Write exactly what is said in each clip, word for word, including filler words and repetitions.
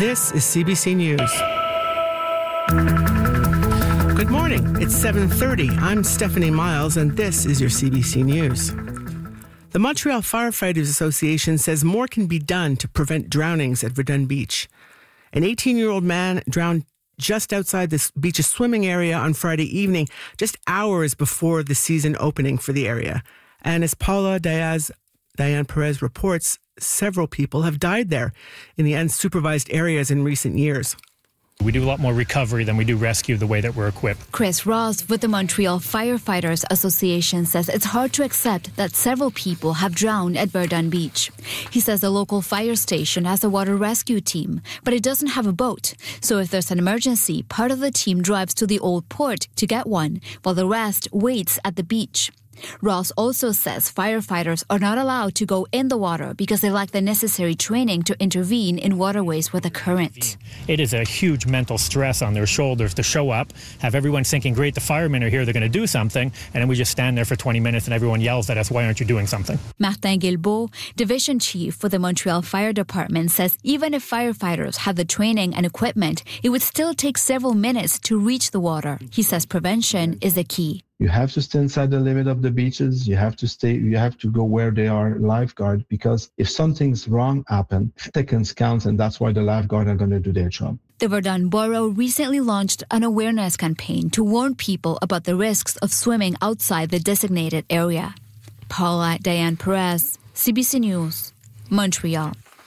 This is C B C News. Good morning. It's seven thirty. I'm Stephanie Miles, and this is your C B C News. The Montreal Firefighters Association says more can be done to prevent drownings at Verdun Beach. An eighteen-year-old man drowned just outside the beach's swimming area on Friday evening, just hours before the season opening for the area. And as Paula Diaz, Diane Perez reports, several people have died there in the unsupervised areas in recent years. We do a lot more recovery than we do rescue the way that we're equipped. Chris Ross with the Montreal Firefighters Association says it's hard to accept that several people have drowned at Verdun Beach. He says the local fire station has a water rescue team, but it doesn't have a boat. So if there's an emergency, part of the team drives to the old port to get one, while the rest waits at the beach. Ross also says firefighters are not allowed to go in the water because they lack the necessary training to intervene in waterways with a current. It is a huge mental stress on their shoulders to show up, have everyone thinking, great, the firemen are here, they're going to do something, and then we just stand there for twenty minutes and everyone yells at us, why aren't you doing something? Martin Guilbeault, division chief for the Montreal Fire Department, says even if firefighters had the training and equipment, it would still take several minutes to reach the water. He says prevention is the key. You have to stay inside the limit of the beaches. You have to stay, you have to go where they are lifeguard, because if something's wrong happen, seconds counts, and that's why the lifeguard are going to do their job. The Verdun Borough recently launched an awareness campaign to warn people about the risks of swimming outside the designated area. Paula Diane Perez, C B C News, Montreal.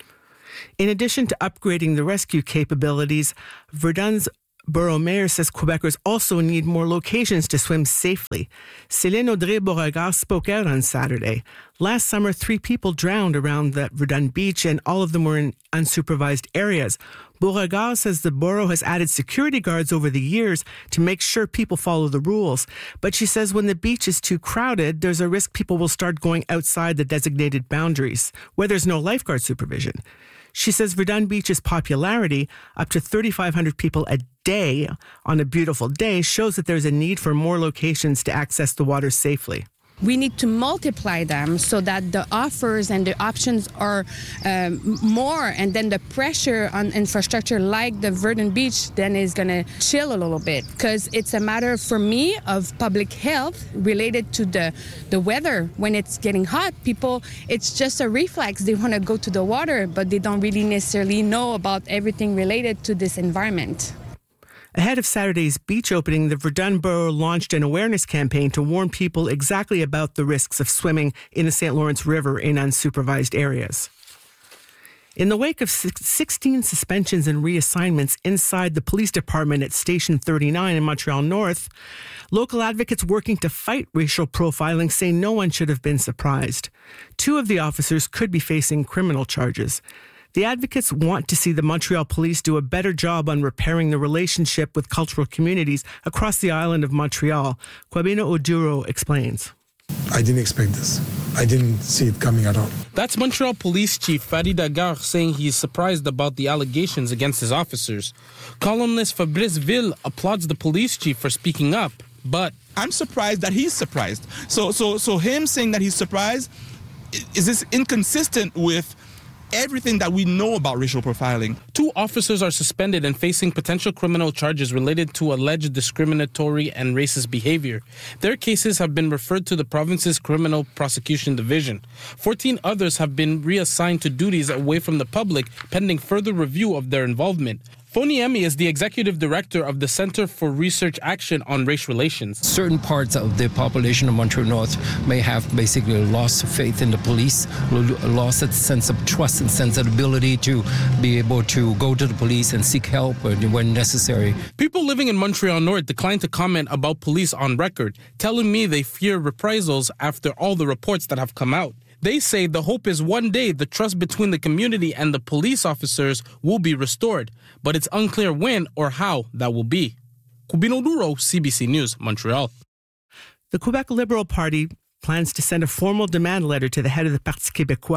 In addition to upgrading the rescue capabilities, Verdun's Borough Mayor says Quebecers also need more locations to swim safely. Céline Audrey Beauregard spoke out on Saturday. Last summer, three people drowned around the Verdun Beach, and all of them were in unsupervised areas. Beauregard says the borough has added security guards over the years to make sure people follow the rules. But she says when the beach is too crowded, there's a risk people will start going outside the designated boundaries, where there's no lifeguard supervision. She says Verdun Beach's popularity, up to thirty-five hundred people a day on a beautiful day, shows that there's a need for more locations to access the water safely. We need to multiply them so that the offers and the options are um, more, and then the pressure on infrastructure like the Verdun Beach then is going to chill a little bit, because it's a matter for me of public health related to the, the weather. When it's getting hot, people, it's just a reflex. They want to go to the water, but they don't really necessarily know about everything related to this environment. Ahead of Saturday's beach opening, the Verdun Borough launched an awareness campaign to warn people exactly about the risks of swimming in the Saint Lawrence River in unsupervised areas. In the wake of sixteen suspensions and reassignments inside the police department at Station thirty-nine in Montreal North, local advocates working to fight racial profiling say no one should have been surprised. Two of the officers could be facing criminal charges. The advocates want to see the Montreal police do a better job on repairing the relationship with cultural communities across the island of Montreal. Kwabena Oduro explains. I didn't expect this. I didn't see it coming at all. That's Montreal Police Chief Farid Agar saying he is surprised about the allegations against his officers. Columnist Fabrice Ville applauds the police chief for speaking up, but I'm surprised that he's surprised. So, so, so him saying that he's surprised, is this inconsistent with everything that we know about racial profiling? Two officers are suspended and facing potential criminal charges related to alleged discriminatory and racist behavior. Their cases have been referred to the province's Criminal Prosecution Division. Fourteen others have been reassigned to duties away from the public pending further review of their involvement. Foniemi is the executive director of the Center for Research Action on Race Relations. Certain parts of the population of Montreal North may have basically lost faith in the police, lost a sense of trust and sense of ability to be able to go to the police and seek help when necessary. People living in Montreal North declined to comment about police on record, telling me they fear reprisals after all the reports that have come out. They say the hope is one day the trust between the community and the police officers will be restored, but it's unclear when or how that will be. Kwabena Oduro, C B C News, Montreal. The Quebec Liberal Party plans to send a formal demand letter to the head of the Parti Québécois,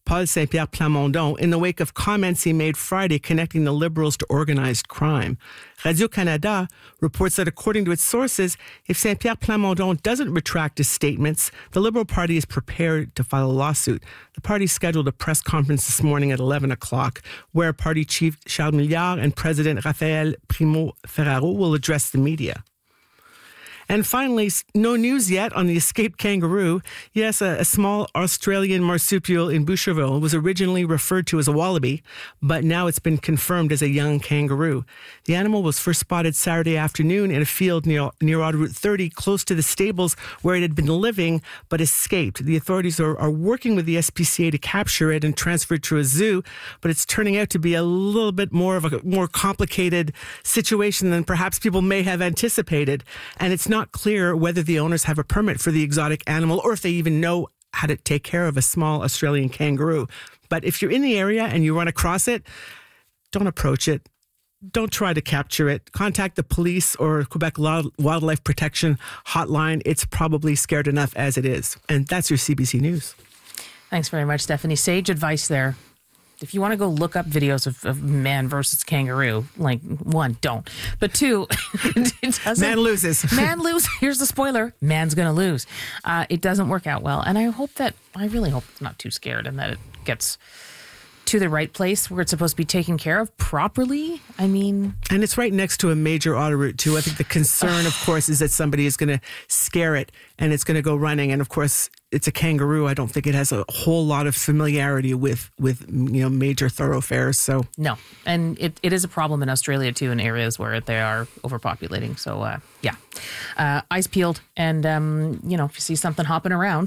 Paul Saint-Pierre Plamondon, in the wake of comments he made Friday connecting the Liberals to organized crime. Radio-Canada reports that according to its sources, if Saint-Pierre Plamondon doesn't retract his statements, the Liberal Party is prepared to file a lawsuit. The party scheduled a press conference this morning at eleven o'clock, where party chief Charles Milliard and President Rafael Primo Ferraro will address the media. And finally, no news yet on the escaped kangaroo. Yes, a, a small Australian marsupial in Boucherville was originally referred to as a wallaby, but now it's been confirmed as a young kangaroo. The animal was first spotted Saturday afternoon in a field near, near Autoroute thirty, close to the stables where it had been living, but escaped. The authorities are, are working with the S P C A to capture it and transfer it to a zoo, but it's turning out to be a little bit more of a more complicated situation than perhaps people may have anticipated. And it's not clear whether the owners have a permit for the exotic animal or if they even know how to take care of a small Australian kangaroo. But if you're in the area and you run across it, don't approach it. Don't try to capture it. Contact the police or Quebec Wildlife Protection hotline. It's probably scared enough as it is. And that's your C B C News. Thanks very much, Stephanie. Sage advice there. If you want to go look up videos of, of man versus kangaroo, like, one, don't. But two, it doesn't. Man loses. Man loses. Here's the spoiler. Man's going to lose. Uh, it doesn't work out well. And I hope that, I really hope it's not too scared and that it gets to the right place where it's supposed to be taken care of properly. I mean... And it's right next to a major autoroute, too. I think the concern, of course, is that somebody is going to scare it and it's going to go running. And, of course, it's a kangaroo. I don't think it has a whole lot of familiarity with, with you know, major thoroughfares. So no. And it, it is a problem in Australia, too, in areas where they are overpopulating. So, uh, yeah. Uh, eyes peeled. And, um, you know, if you see something hopping around...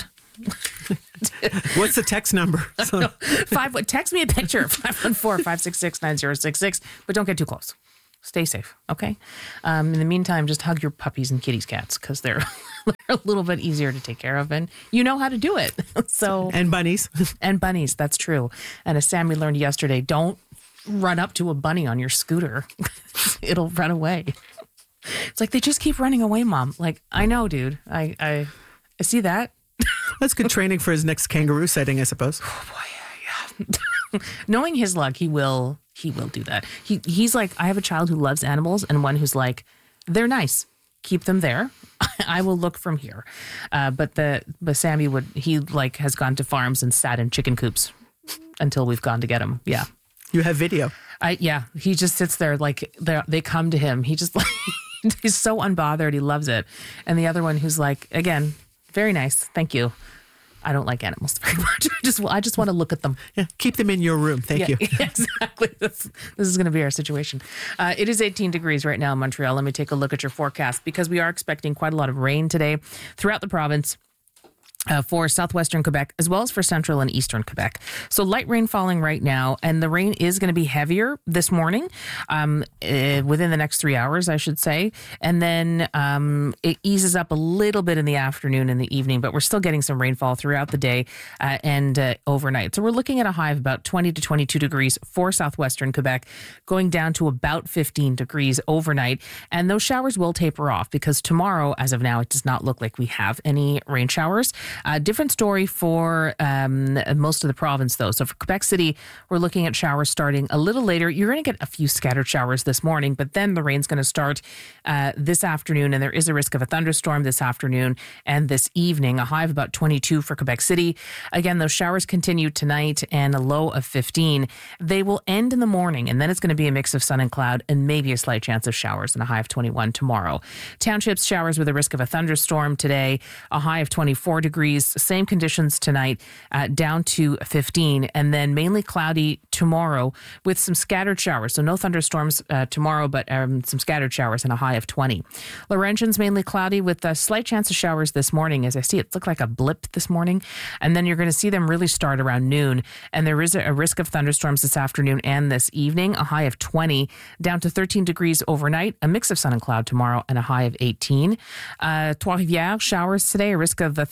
What's the text number? So. Five. Text me a picture. five one four, five six six, nine zero six six. But don't get too close. Stay safe, okay? Um, in the meantime, just hug your puppies and kitties, cats, because they're, they're a little bit easier to take care of, and you know how to do it. So And bunnies. And bunnies, that's true. And as Sammy learned yesterday, don't run up to a bunny on your scooter. It'll run away. It's like, they just keep running away, Mom. Like, I know, dude. I, I, I see that. That's good training for his next kangaroo sighting, I suppose. Oh boy, yeah, yeah. Knowing his luck, he will he will do that. He he's like, I have a child who loves animals and one who's like, they're nice. Keep them there. I will look from here. Uh, but the but Sammy would he like has gone to farms and sat in chicken coops until we've gone to get him. Yeah. You have video. I yeah. He just sits there like they they come to him. He just like he's so unbothered. He loves it. And the other one who's like, again, very nice. Thank you. I don't like animals very much. I just, I just want to look at them. Yeah, keep them in your room. Thank yeah, you. Exactly. This, this is going to be our situation. Uh, it is eighteen degrees right now in Montreal. Let me take a look at your forecast because we are expecting quite a lot of rain today throughout the province. Uh, for southwestern Quebec, as well as for central and eastern Quebec. So light rain falling right now, and the rain is going to be heavier this morning, um, uh, within the next three hours, I should say. And then um, it eases up a little bit in the afternoon and the evening, but we're still getting some rainfall throughout the day uh, and uh, overnight. So we're looking at a high of about twenty to twenty-two degrees for southwestern Quebec, going down to about fifteen degrees overnight. And those showers will taper off because tomorrow, as of now, it does not look like we have any rain showers. A uh, different story for um, most of the province, though. So for Quebec City, we're looking at showers starting a little later. You're going to get a few scattered showers this morning, but then the rain's going to start uh, this afternoon, and there is a risk of a thunderstorm this afternoon and this evening. A high of about twenty-two for Quebec City. Again, those showers continue tonight and a low of fifteen. They will end in the morning, and then it's going to be a mix of sun and cloud and maybe a slight chance of showers and a high of twenty-one tomorrow. Townships, showers with a risk of a thunderstorm today, a high of twenty-four degrees. Same conditions tonight, uh, down to fifteen, and then mainly cloudy tomorrow with some scattered showers. So no thunderstorms uh, tomorrow, but um, some scattered showers and a high of twenty. Laurentians mainly cloudy with a slight chance of showers this morning. As I see, it looked like a blip this morning, and then you're going to see them really start around noon. And there is a risk of thunderstorms this afternoon and this evening, a high of twenty, down to thirteen degrees overnight, a mix of sun and cloud tomorrow, and a high of eighteen. Uh, Trois-Rivières, showers today, a risk of the thunderstorms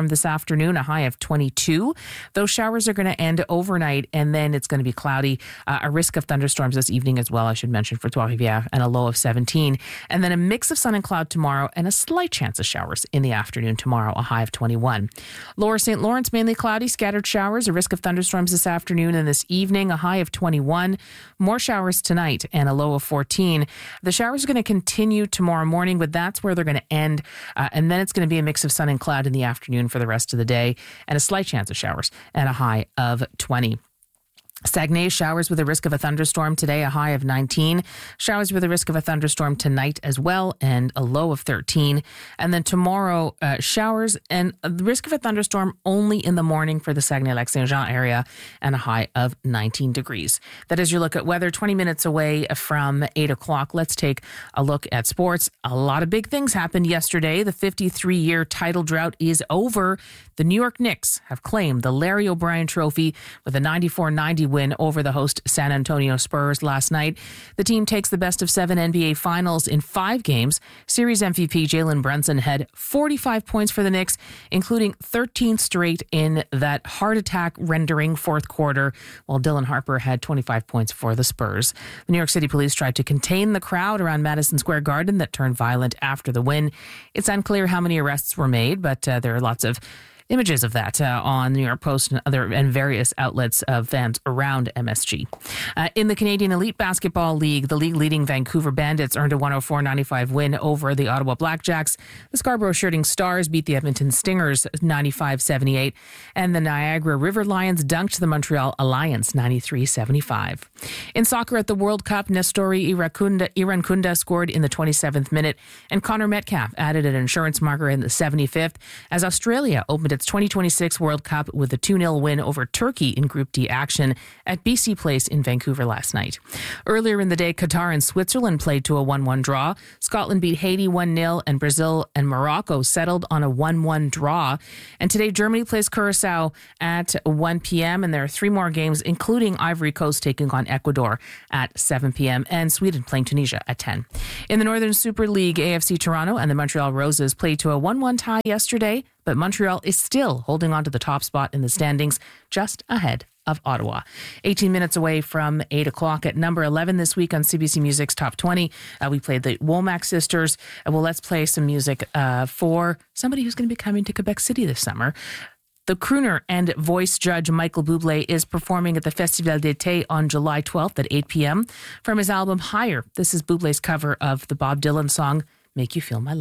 thunderstorm this afternoon, a high of twenty-two. Those showers are going to end overnight, and then it's going to be cloudy. Uh, a risk of thunderstorms this evening as well, I should mention, for Trois-Rivières, and a low of seventeen. And then a mix of sun and cloud tomorrow, and a slight chance of showers in the afternoon tomorrow, a high of twenty-one. Lower Saint Lawrence, mainly cloudy, scattered showers, a risk of thunderstorms this afternoon and this evening, a high of twenty-one. More showers tonight and a low of fourteen. The showers are going to continue tomorrow morning, but that's where they're going to end. Uh, and then it's going to be a mix of sun and cloud in the afternoon for the rest of the day, and a slight chance of showers and a high of twenty. Saguenay, showers with a risk of a thunderstorm today, a high of nineteen. Showers with a risk of a thunderstorm tonight as well, and a low of thirteen. And then tomorrow, uh, showers and the risk of a thunderstorm only in the morning for the Saguenay-Lac-Saint-Jean area, and a high of nineteen degrees. That is your look at weather. twenty minutes away from eight o'clock. Let's take a look at sports. A lot of big things happened yesterday. The fifty-three-year title drought is over. The New York Knicks have claimed the Larry O'Brien Trophy with a ninety-four ninety win over the host San Antonio Spurs last night. The team takes the best of seven N B A finals in five games. Series M V P Jalen Brunson had forty-five points for the Knicks, including thirteen straight in that heart attack rendering fourth quarter, while Dylan Harper had twenty-five points for the Spurs. The New York City Police tried to contain the crowd around Madison Square Garden that turned violent after the win. It's unclear how many arrests were made, but uh, there are lots of images of that uh, on the New York Post and other and various outlets of fans around M S G. Uh, in the Canadian Elite Basketball League, the league-leading Vancouver Bandits earned a one oh four ninety-five win over the Ottawa Blackjacks. The Scarborough Shooting Stars beat the Edmonton Stingers ninety-five seventy-eight, and the Niagara River Lions dunked the Montreal Alliance ninety-three seventy-five. In soccer at the World Cup, Nestori Irankunda, Irankunda scored in the twenty-seventh minute, and Connor Metcalf added an insurance marker in the seventy-fifth as Australia opened its twenty twenty-six World Cup with a two nil win over Turkey in Group D action at B C Place in Vancouver last night. Earlier in the day, Qatar and Switzerland played to a one one draw. Scotland beat Haiti one nil, and Brazil and Morocco settled on a one one draw. And today, Germany plays Curacao at one p.m., and there are three more games, including Ivory Coast taking on Ecuador at seven p.m., and Sweden playing Tunisia at ten. In the Northern Super League, A F C Toronto and the Montreal Roses played to a one one tie yesterday, but Montreal is still holding on to the top spot in the standings, just ahead of Ottawa. eighteen minutes away from eight o'clock. At number eleven this week on C B C Music's Top twenty, uh, we played the Womack Sisters. Uh, well, let's play some music uh, for somebody who's going to be coming to Quebec City this summer. The crooner and voice judge Michael Bublé is performing at the Festival d'été on July twelfth at eight p.m. From his album Higher, this is Bublé's cover of the Bob Dylan song, Make You Feel My Love.